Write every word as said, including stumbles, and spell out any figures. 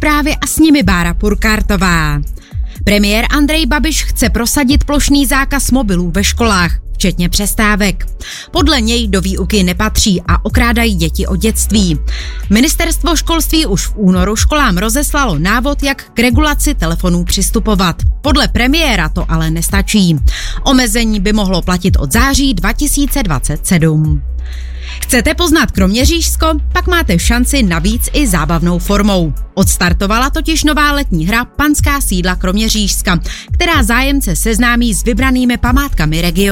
zprávy a s nimi Bára Purkártová. Premiér Andrej Babiš chce prosadit plošný zákaz mobilů ve školách, včetně přestávek. Podle něj do výuky nepatří a okrádají děti o dětství. Ministerstvo školství už v únoru školám rozeslalo návod, jak k regulaci telefonů přistupovat. Podle premiéra to ale nestačí. Omezení by mohlo platit od září dva tisíce dvacet sedm. Chcete poznat Kroměřížsko? Pak máte šanci navíc i zábavnou formou. Odstartovala totiž nová letní hra Panská sídla Kroměřížska, která zájemce seznámí s vybranými památkami regionu.